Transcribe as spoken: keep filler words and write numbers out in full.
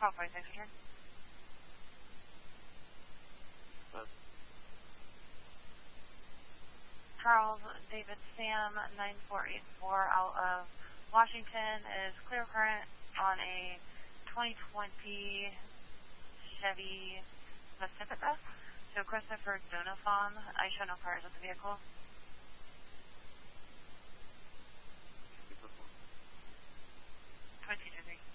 twelve forty-six, return. What? Charles David Sam nine four eight four out of Washington is clear current on a twenty twenty Chevy Pacifica. So Christopher Donafon, I show no cars with the vehicle. twenty-two three.